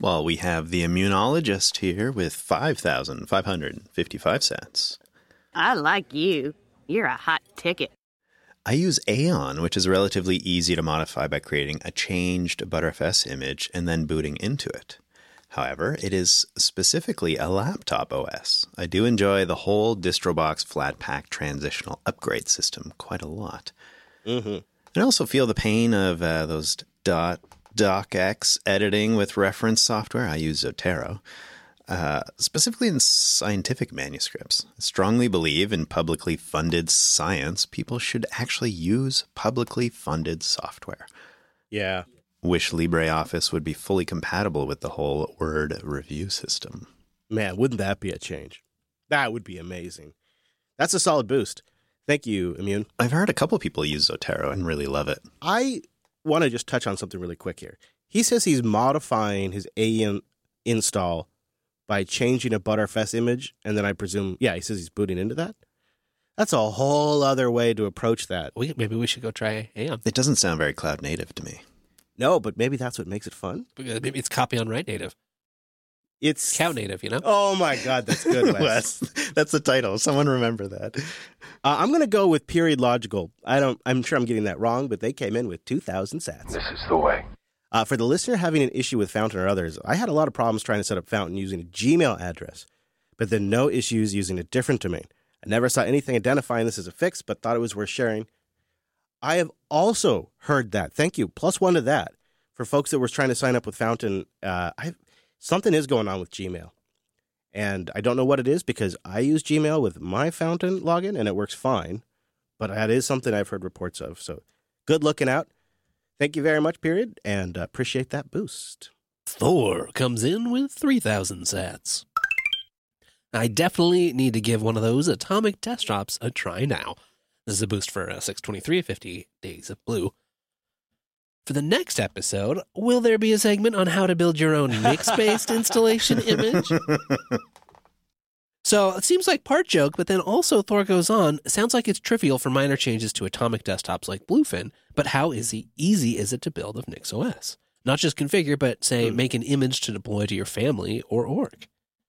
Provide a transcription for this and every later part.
Well, we have the immunologist here with 5,555 sats. I like you. You're a hot ticket. I use Aeon, which is relatively easy to modify by creating a changed Btrfs image and then booting into it. However, it is specifically a laptop OS. I do enjoy the whole DistroBox Flatpak transitional upgrade system quite a lot. Mm-hmm. I also feel the pain of those docx editing with reference software. I use Zotero. Specifically in scientific manuscripts. I strongly believe in publicly funded science. People should actually use publicly funded software. Yeah. Wish LibreOffice would be fully compatible with the whole Word review system. Man, wouldn't that be a change? That would be amazing. That's a solid boost. Thank you, Immune. I've heard a couple people use Zotero and really love it. I want to just touch on something really quick here. He says he's modifying his Aeon install by changing a Btrfs image, and then I presume, he says he's booting into that. That's a whole other way to approach that. Maybe we should go try Aeon. It doesn't sound very cloud native to me. No, but maybe that's what makes it fun. Maybe it's copy on write native. It's cow native, you know? Oh my God, that's good, Wes. That's the title. Someone remember that. I'm going to go with Period Logical. I'm sure I'm getting that wrong, but they came in with 2,000 sats. This is the way. For the listener having an issue with Fountain or others, I had a lot of problems trying to set up Fountain using a Gmail address, but then no issues using a different domain. I never saw anything identifying this as a fix, but thought it was worth sharing. I have also heard that. Thank you. +1 to that. For folks that were trying to sign up with Fountain, something is going on with Gmail. And I don't know what it is because I use Gmail with my Fountain login and it works fine. But that is something I've heard reports of. So good looking out. Thank you very much, Period, and appreciate that boost. Thor comes in with 3,000 sats. I definitely need to give one of those atomic desktops a try now. This is a boost for 623.50 Days of Blue. For the next episode, will there be a segment on how to build your own Nix-based installation image? So it seems like part joke, but then also Thor goes on, sounds like it's trivial for minor changes to atomic desktops like Bluefin, but how easy is it to build of NixOS? Not just configure, but say make an image to deploy to your family or org.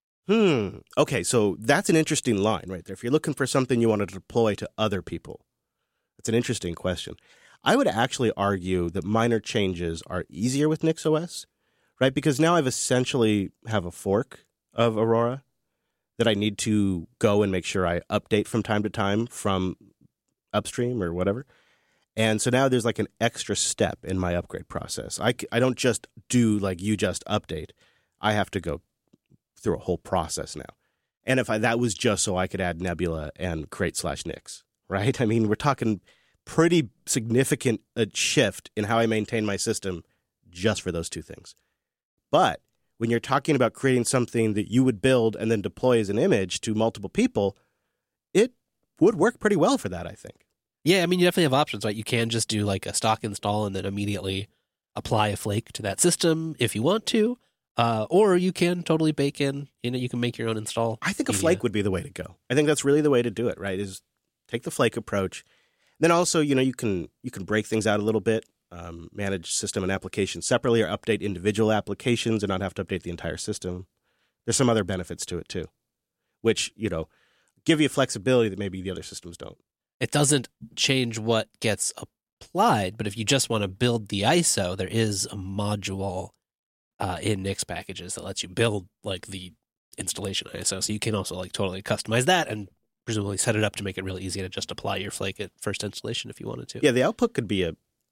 Okay, so that's an interesting line right there. If you're looking for something you want to deploy to other people, that's an interesting question. I would actually argue that minor changes are easier with NixOS, right? Because now I've essentially have a fork of Aurora that I need to go and make sure I update from time to time from upstream or whatever. And so now there's like an extra step in my upgrade process. I don't just do like you just update. I have to go through a whole process now. And if that was just so I could add Nebula and create /Nix, right? I mean, we're talking pretty significant shift in how I maintain my system just for those two things. But when you're talking about creating something that you would build and then deploy as an image to multiple people, it would work pretty well for that, I think. Yeah, I mean, you definitely have options, right? You can just do like a stock install and then immediately apply a flake to that system if you want to. Or you can totally bake in, you can make your own install. I think a flake would be the way to go. I think that's really the way to do it, right? Is take the flake approach. Then also, you can break things out a little bit, manage system and application separately or update individual applications and not have to update the entire system. There's some other benefits to it too, which, give you flexibility that maybe the other systems don't. It doesn't change what gets applied, but if you just want to build the ISO, there is a module in Nix packages that lets you build like the installation ISO. So you can also like totally customize that and presumably set it up to make it really easy to just apply your flake at first installation if you wanted to. Yeah, the output could be a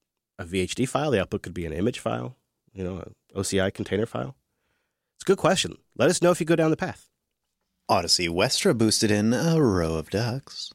VHD file. The output could be an image file, an OCI container file. It's a good question. Let us know if you go down the path. Odyssey Westra boosted in a row of ducks.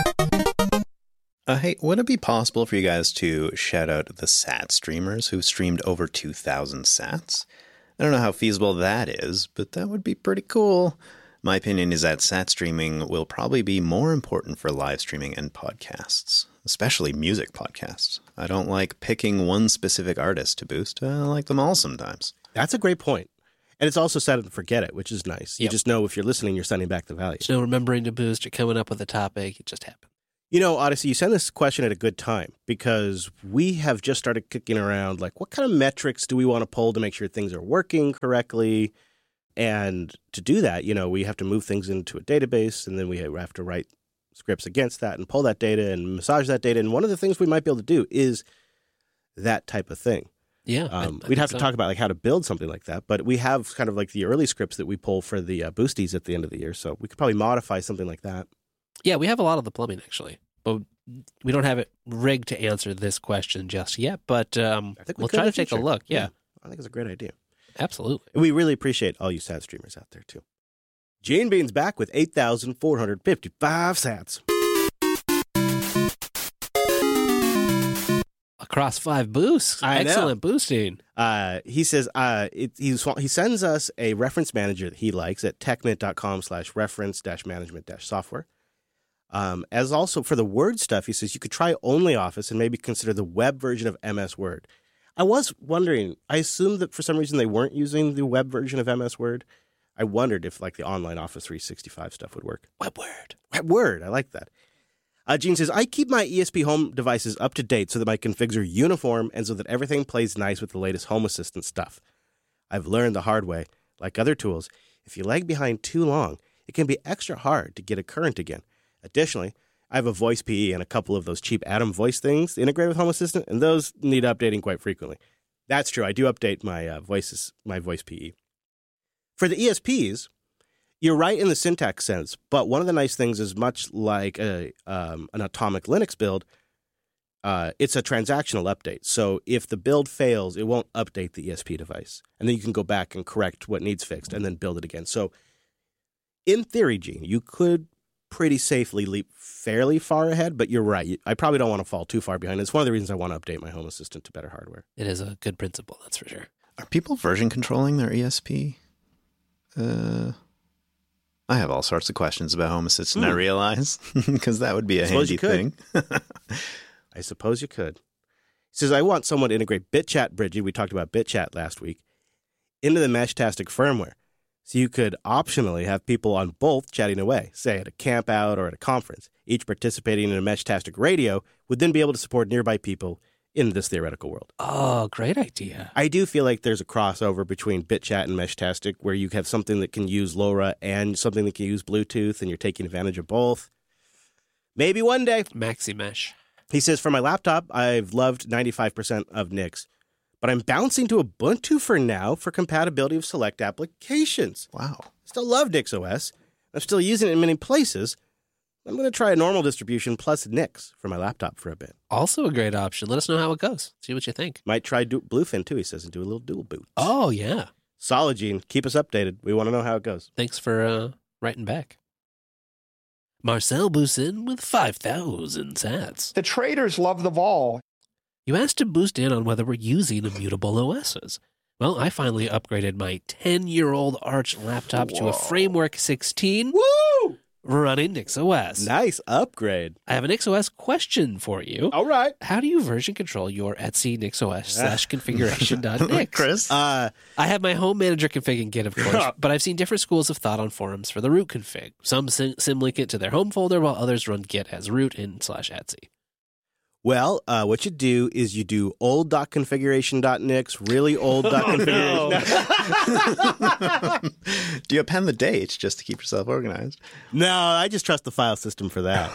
Hey, would it be possible for you guys to shout out the SAT streamers who've streamed over 2,000 sats? I don't know how feasible that is, but that would be pretty cool. My opinion is that SAT streaming will probably be more important for live streaming and podcasts, especially music podcasts. I don't like picking one specific artist to boost. I like them all sometimes. That's a great point. And it's also set and forget it, which is nice. You just know if you're listening, you're sending back the value. There's no remembering to boost or coming up with a topic. It just happens. Odyssey, you send this question at a good time because we have just started kicking around, like, what kind of metrics do we want to pull to make sure things are working correctly? And to do that, we have to move things into a database, and then we have to write scripts against that and pull that data and massage that data. And one of the things we might be able to do is that type of thing. Yeah. We'd have to talk about like how to build something like that, but we have kind of like the early scripts that we pull for the boosties at the end of the year, so we could probably modify something like that. Yeah, we have a lot of the plumbing, actually. But we don't have it rigged to answer this question just yet, but I think we'll try to take a look. Yeah. I think it's a great idea. Absolutely. We really appreciate all you SAT streamers out there, too. Gene Bean's back with 8,455 sats. Across 5 boosts. I know. Excellent boosting. He says he sends us a reference manager that he likes at techmint.com/reference-management-software. As also for the Word stuff, he says you could try OnlyOffice and maybe consider the web version of MS Word. I was wondering, I assumed that for some reason they weren't using the web version of MS Word. I wondered if like the online Office 365 stuff would work. Web Word. Web Word, I like that. Gene says, I keep my ESP home devices up to date so that my configs are uniform and so that everything plays nice with the latest Home Assistant stuff. I've learned the hard way, like other tools, if you lag behind too long, it can be extra hard to get it current again. Additionally, I have a voice PE and a couple of those cheap Atom voice things integrated with Home Assistant, and those need updating quite frequently. That's true. I do update my voice PE. For the ESPs, you're right in the syntax sense, but one of the nice things is much like an Atomic Linux build, it's a transactional update. So if the build fails, it won't update the ESP device. And then you can go back and correct what needs fixed and then build it again. So in theory, Gene, you could pretty safely leap fairly far ahead, but you're right. I probably don't want to fall too far behind. It's one of the reasons I want to update my Home Assistant to better hardware. It is a good principle, that's for sure. Are people version controlling their ESP? I have all sorts of questions about Home Assistant, I realize, because that would be a handy thing. I suppose you could. He says, I want someone to integrate BitChat Bridging, we talked about BitChat last week, into the Meshtastic firmware. So you could optionally have people on both chatting away, say at a camp out or at a conference. Each participating in a Meshtastic radio would then be able to support nearby people in this theoretical world. Oh, great idea. I do feel like there's a crossover between BitChat and Meshtastic where you have something that can use LoRa and something that can use Bluetooth, and you're taking advantage of both. Maybe one day. Maxi Mesh. He says, for my laptop, I've loved 95% of Nix, but I'm bouncing to Ubuntu for now for compatibility of select applications. Wow. Still love NixOS. I'm still using it in many places. I'm going to try a normal distribution plus Nix for my laptop for a bit. Also a great option. Let us know how it goes. See what you think. Might try Bluefin too, he says, and do a little dual boot. Oh, yeah. Solid, Gene. Keep us updated. We want to know how it goes. Thanks for writing back. Marcel Boussin with 5,000 sats. The traders love the vol. You asked to boost in on whether we're using immutable OSs. Well, I finally upgraded my 10-year-old Arch laptop to a Framework 16. Woo! Running NixOS. Nice upgrade. I have a NixOS question for you. All right. How do you version control your Etsy NixOS/configuration.nix? Chris? I have my home manager config in Git, of course, but I've seen different schools of thought on forums for the root config. Some symlink it to their home folder, while others run Git as root in /Etsy. Well, what you do is you do old.configuration.nix, really old.configuration. Do you append the dates just to keep yourself organized? No, I just trust the file system for that.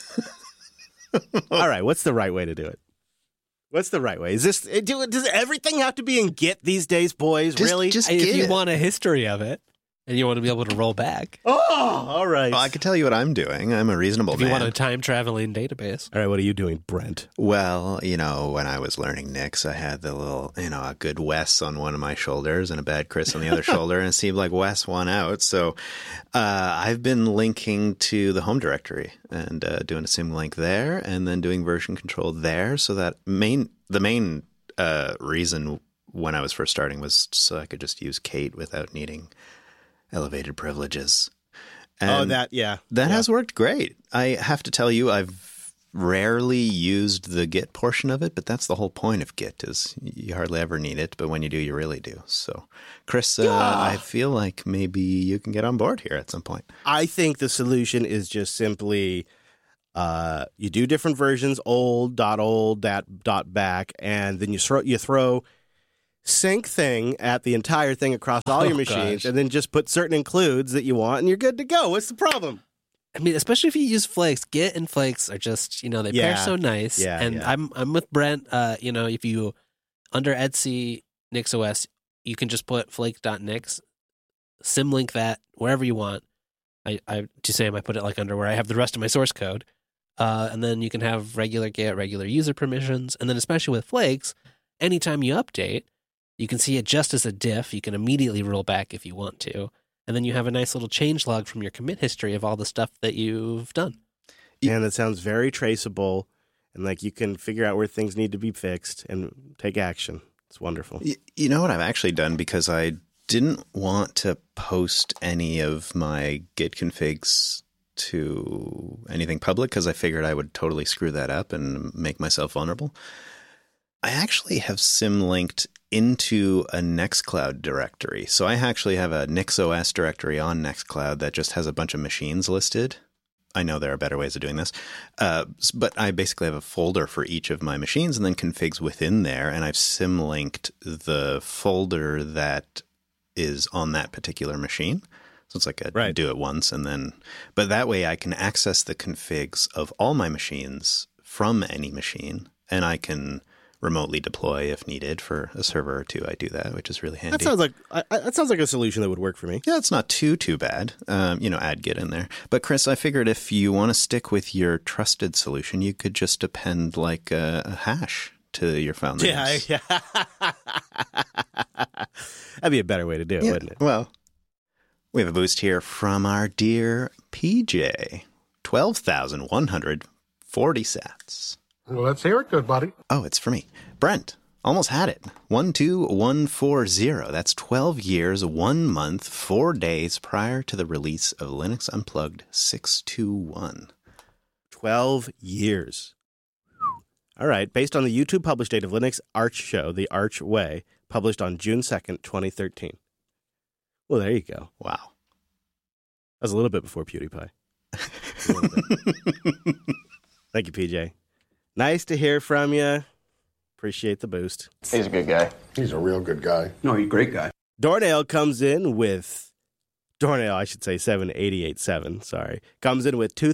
All right, what's the right way to do it? What's the right way? Does everything have to be in Git these days, boys? Really? Just If Git you it. want a history of it, and you want to be able to roll back. Oh, all right. Well, I can tell you what I'm doing. I'm a reasonable If you man. want a time-traveling database. All right, what are you doing, Brent? Well, when I was learning Nix, I had the little, a good Wes on one of my shoulders and a bad Chris on the other shoulder, and it seemed like Wes won out. So I've been linking to the home directory and doing a symlink there, and then doing version control there. So that the main reason when I was first starting was so I could just use Kate without needing elevated privileges. And that has worked great. I have to tell you, I've rarely used the Git portion of it, but that's the whole point of Git is you hardly ever need it, but when you do, you really do. So, Chris, I feel like maybe you can get on board here at some point. I think the solution is just simply You do different versions, old, dot back, and then you throw sync thing at the entire thing across all your machines, and then just put certain includes that you want, and you're good to go. What's the problem? I mean, especially if you use Flakes. Git and Flakes are just, they pair so nice. Yeah, and yeah. I'm with Brent. If you, under etc NixOS, you can just put flake.nix, symlink that wherever you want. I put it like under where I have the rest of my source code. And then you can have regular Git, regular user permissions. And then especially with Flakes, anytime you update, you can see it just as a diff. You can immediately roll back if you want to. And then you have a nice little change log from your commit history of all the stuff that you've done. And that sounds very traceable. And like you can figure out where things need to be fixed and take action. It's wonderful. You know what I've actually done, because I didn't want to post any of my Git configs to anything public because I figured I would totally screw that up and make myself vulnerable. I actually have symlinked into a Nextcloud directory. So I actually have a NixOS directory on Nextcloud that just has a bunch of machines listed. I know there are better ways of doing this, but I basically have a folder for each of my machines and then configs within there, and I've symlinked the folder that is on that particular machine. So it's like do it once and then, but that way I can access the configs of all my machines from any machine, and I can remotely deploy if needed for a server or two. I do that, which is really handy. That sounds like a solution that would work for me. Yeah, it's not too bad. Add Git in there. But Chris, I figured if you want to stick with your trusted solution, you could just append like a hash to your file names. Yeah. That'd be a better way to do it, wouldn't it? Well, we have a boost here from our dear PJ. 12,140 sats. Well, let's hear it, good buddy. Oh, it's for me. Brent, almost had it. 12140. That's 12 years, 1 month, 4 days prior to the release of Linux Unplugged 621. 12 years. All right. Based on the YouTube published date of Linux Arch Show, The Arch Way, published on June 2nd, 2013. Well, there you go. Wow. That was a little bit before PewDiePie. Thank you, PJ. Nice to hear from you. Appreciate the boost. He's a good guy. He's a real good guy. No, he's a great guy. Dornail comes in with 7887, sorry. Comes in with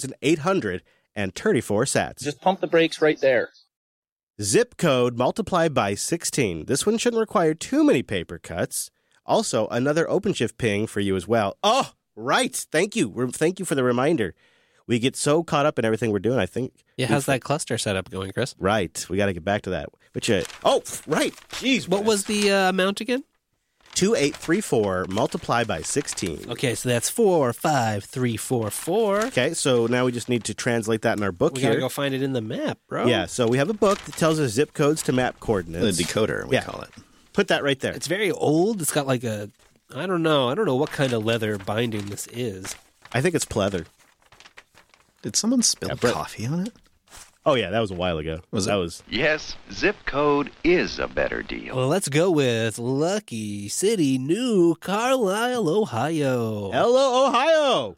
2,834 sats. Just pump the brakes right there. Zip code multiplied by 16. This one shouldn't require too many paper cuts. Also, another OpenShift ping for you as well. Oh, right. Thank you. Thank you for the reminder. We get so caught up in everything we're doing, I think. Yeah, how's that cluster setup going, Chris? Right. We got to get back to that. But right. Jeez. What was the amount again? 2834 multiplied by 16. Okay, so that's 45344. Okay, so now we just need to translate that in our book We here. gotta go find it in the map, bro. Yeah, so we have a book that tells us zip codes to map coordinates. The decoder, we call it. Put that right there. It's very old. It's got like I don't know what kind of leather binding this is. I think it's pleather. Did someone spill coffee on it? Oh, yeah, that was a while ago. Yes, zip code is a better deal. Well, let's go with Lucky City, New Carlisle, Ohio. Hello, Ohio!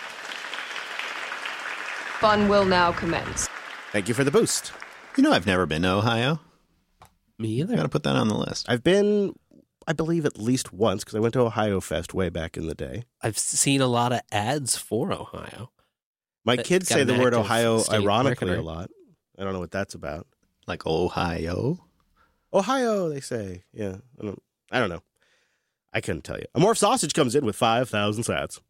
Fun will now commence. Thank you for the boost. I've never been to Ohio. Me either. Got to put that on the list. I've been, I believe, at least once, because I went to Ohio Fest way back in the day. I've seen a lot of ads for Ohio. My kids got say an the word active Ohio state ironically marketer. a lot. I don't know what that's about. Like Ohio? Ohio, they say. Yeah, I don't know. I couldn't tell you. Amorph Sausage comes in with 5,000 sats.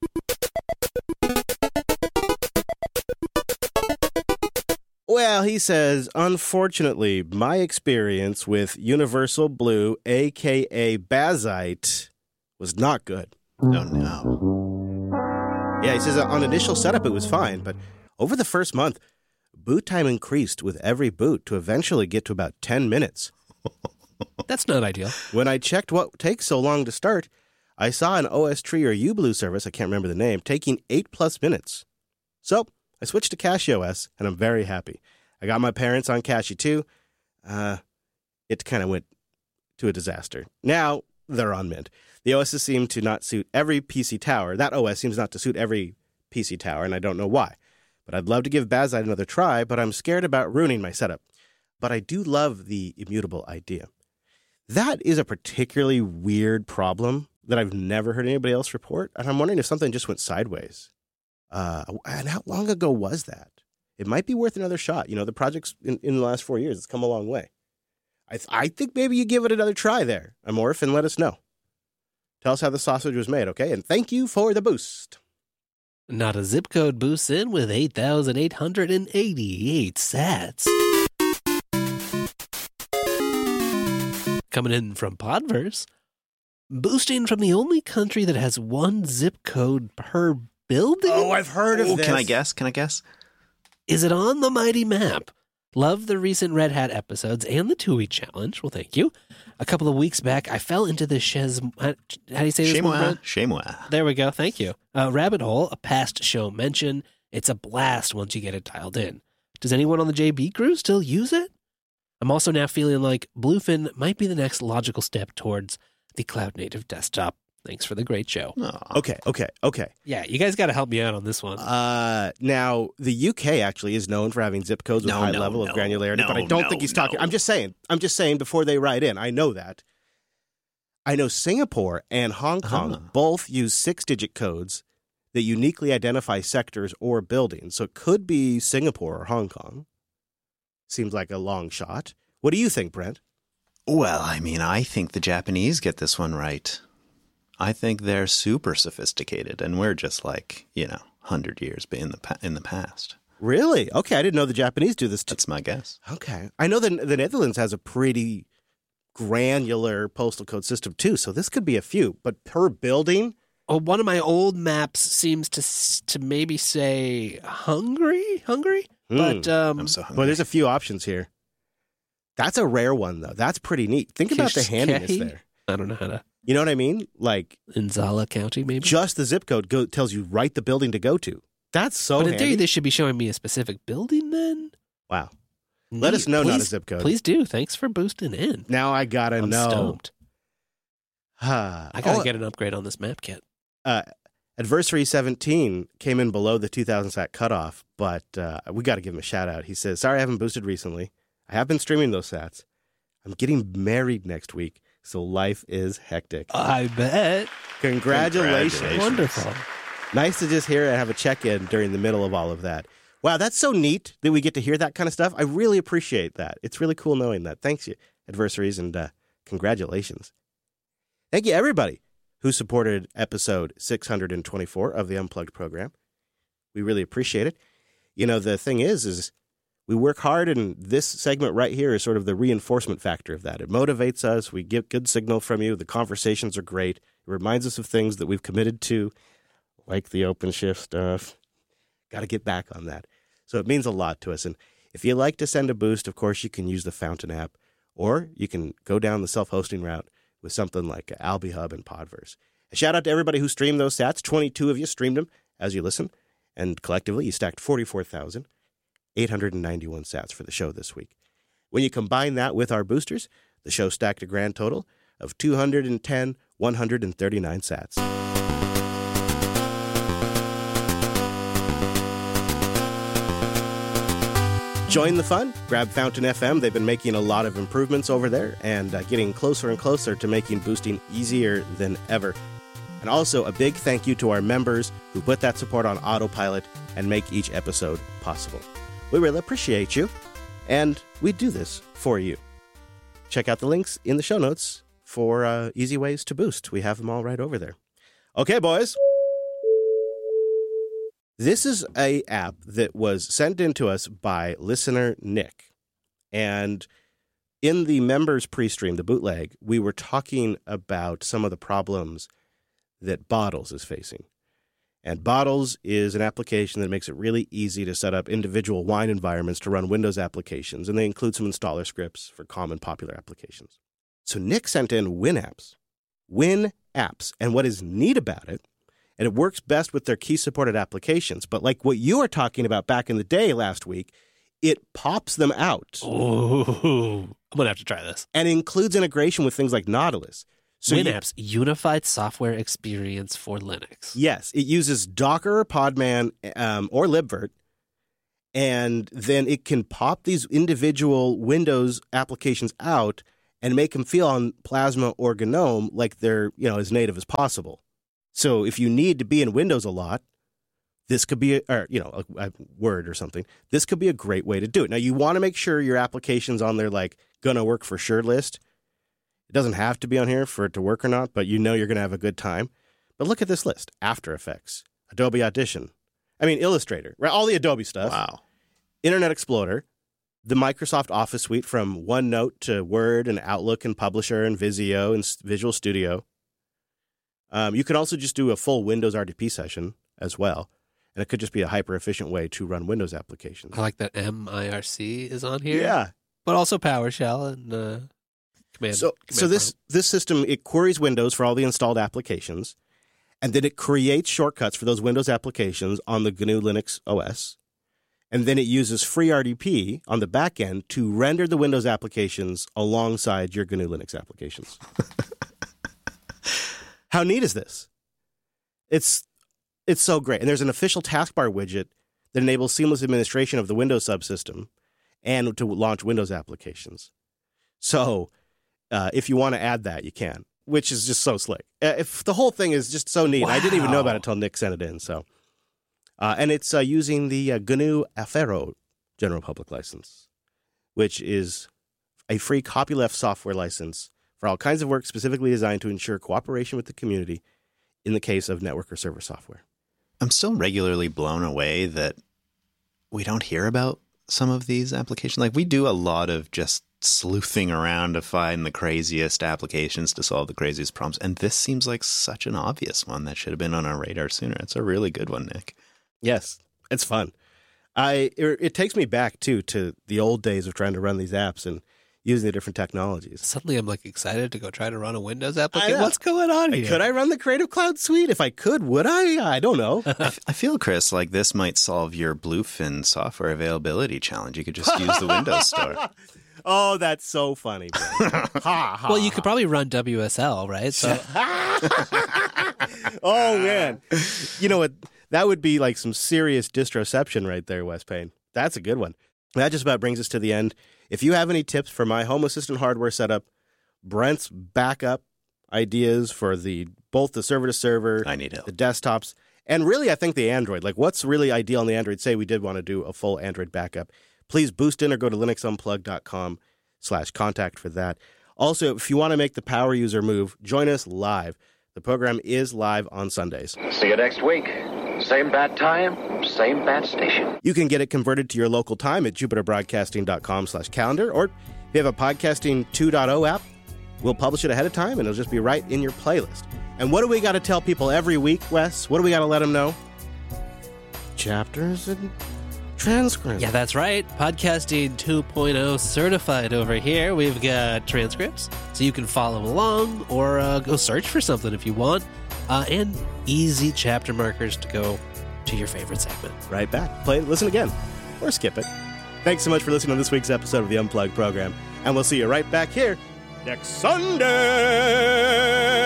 Well, he says, unfortunately, my experience with Universal Blue, a.k.a. Bazite, was not good. Oh, no. Yeah, he says on initial setup it was fine, but over the first month, boot time increased with every boot to eventually get to about 10 minutes. That's not ideal. When I checked what takes so long to start, I saw an OS Tree or UBlue service, I can't remember the name, taking 8+ minutes. So I switched to CachyOS, and I'm very happy. I got my parents on Cachy too. It kind of went to a disaster. Now they're on Mint. The OSs seem to not suit every PC tower. That OS seems not to suit every PC tower, and I don't know why. but I'd love to give Bazite another try, but I'm scared about ruining my setup. But I do love the immutable idea. That is a particularly weird problem that I've never heard anybody else report, and I'm wondering if something just went sideways. And how long ago was that? It might be worth another shot. You know, the project's in the last 4 years. It's come a long way. I think maybe you give it another try there, Amorph, and let us know. Tell us how the sausage was made, okay? And thank you for the boost. Not a zip code boosts in with 8,888 sats. Coming in from Podverse, boosting from the only country that has one zip code per building? Oh, I've heard of this. Can I guess? Is it on the mighty map? Love the recent Red Hat episodes and the TUI challenge. Well, thank you. A couple of weeks back, I fell into the how do you say this one? Chamois. There we go. Thank you. Rabbit hole, a past show mention. It's a blast once you get it dialed in. Does anyone on the JB crew still use it? I'm also now feeling like Bluefin might be the next logical step towards the cloud-native desktop. Thanks for the great show. Okay. Yeah, you guys got to help me out on this one. Now, the UK actually is known for having zip codes with high level of granularity, but I don't think he's talking. I'm just saying before they write in. I know that. I know Singapore and Hong Kong both use 6-digit codes that uniquely identify sectors or buildings. So it could be Singapore or Hong Kong. Seems like a long shot. What do you think, Brent? Well, I mean, I think the Japanese get this one right. I think they're super sophisticated, and we're just like, 100 years in the past. Really? Okay, I didn't know the Japanese do this too. That's my guess. Okay. I know the Netherlands has a pretty granular postal code system too, so this could be a few. But per building? Oh, one of my old maps seems to maybe say Hungary? But I'm so hungry. Well, there's a few options here. That's a rare one, though. That's pretty neat. Think about the handiness there. I don't know how to. You know what I mean? Like in Zala County, maybe? Just the zip code tells you right the building to go to. That's so handy. But in theory, they should be showing me a specific building then? Wow. Let us know, not a zip code. Please do. Thanks for boosting in. Now I gotta know. I'm stoked. I gotta get an upgrade on this map kit. Adversary 17 came in below the 2,000 sat cutoff, but we got to give him a shout out. He says, sorry I haven't boosted recently. I have been streaming those sats. I'm getting married next week, so life is hectic. I bet. Congratulations. Wonderful. Nice to just hear and have a check-in during the middle of all of that. Wow, that's so neat that we get to hear that kind of stuff. I really appreciate that. It's really cool knowing that. Thanks, you adversaries, and congratulations. Thank you, everybody who supported episode 624 of the Unplugged program. We really appreciate it. You know, the thing is we work hard, and this segment right here is sort of the reinforcement factor of that. It motivates us. We get good signal from you. The conversations are great. It reminds us of things that we've committed to, like the OpenShift stuff. Got to get back on that. So it means a lot to us. And if you like to send a boost, of course, you can use the Fountain app, or you can go down the self-hosting route with something like AlbiHub and Podverse. A shout out to everybody who streamed those sats. 22 of you streamed them as you listen, and collectively you stacked 44,891 sats for the show this week. When you combine that with our boosters, the show stacked a grand total of 210,139 sats. Join the fun. Grab Fountain FM. They've been making a lot of improvements over there and getting closer and closer to making boosting easier than ever. And also a big thank you to our members who put that support on autopilot and make each episode possible. We really appreciate you, and we do this for you. Check out the links in the show notes for easy ways to boost. We have them all right over there. Okay, boys. This is an app that was sent in to us by listener Nick. And in the members pre-stream, the bootleg, we were talking about some of the problems that Bottles is facing. And Bottles is an application that makes it really easy to set up individual wine environments to run Windows applications, and they include some installer scripts for common popular applications. So Nick sent in WinApps. WinApps. And what is neat about it, and it works best with their key-supported applications. But like what you were talking about back in the day last week, it pops them out. Oh, I'm going to have to try this. And includes integration with things like Nautilus. So WinApps, unified software experience for Linux. Yes, it uses Docker or Podman or libvirt And then it can pop these individual Windows applications out and make them feel on Plasma or GNOME like they're, as native as possible. So if you need to be in Windows a lot, this could be, a Word or something. This could be a great way to do it. Now, you want to make sure your application's on their, gonna work for sure list. It doesn't have to be on here for it to work or not, but you're going to have a good time. But look at this list. After Effects, Adobe Audition, Illustrator, right? All the Adobe stuff. Wow. Internet Explorer, the Microsoft Office suite from OneNote to Word and Outlook and Publisher and Visio and Visual Studio. You can also just do a full Windows RDP session as well. And it could just be a hyper-efficient way to run Windows applications. I like that MIRC is on here. Yeah. But also PowerShell and Command. So this system, it queries Windows for all the installed applications, and then it creates shortcuts for those Windows applications on the GNU Linux OS. And then it uses FreeRDP on the back end to render the Windows applications alongside your GNU Linux applications. How neat is this? It's so great. And there's an official taskbar widget that enables seamless administration of the Windows subsystem and to launch Windows applications. So if you want to add that, you can, which is just so slick. If the whole thing is just so neat. Wow. I didn't even know about it until Nick sent it in. So, and it's using the GNU Affero general public license, which is a free copyleft software license for all kinds of work specifically designed to ensure cooperation with the community in the case of network or server software. I'm still regularly blown away that we don't hear about some of these applications. We do a lot of just sleuthing around to find the craziest applications to solve the craziest problems. And this seems like such an obvious one that should have been on our radar sooner. It's a really good one, Nick. Yes, it's fun. It takes me back, too, to the old days of trying to run these apps and using the different technologies. Suddenly I'm excited to go try to run a Windows application. What's going on here? Could I run the Creative Cloud suite? If I could, would I? I don't know. I feel, Chris, like this might solve your Bluefin software availability challenge. You could just use the Windows Store. Oh, that's so funny. Ha, ha. Well, you could probably run WSL, right? So. Oh, man. You know what? That would be some serious distroception right there, Wes Payne. That's a good one. That just about brings us to the end. If you have any tips for my Home Assistant hardware setup, Brent's backup ideas for both the server-to-server, I need help, the desktops, and really I think the Android, what's really ideal on the Android, say we did want to do a full Android backup, please boost in or go to linuxunplugged.com/contact for that. Also, if you want to make the power user move, join us live. The program is live on Sundays. See you next week. Same bat time, same bat station. You can get it converted to your local time at jupiterbroadcasting.com/calendar, or if you have a Podcasting 2.0 app, we'll publish it ahead of time and it'll just be right in your playlist. And what do we got to tell people every week, Wes? What do we got to let them know? Chapters and transcripts. Yeah, that's right. Podcasting 2.0 certified over here. We've got transcripts, so you can follow along or go search for something if you want. And easy chapter markers to go to your favorite segment. Right back. Play it, listen again, or skip it. Thanks so much for listening to this week's episode of the Unplugged program, and we'll see you right back here next Sunday.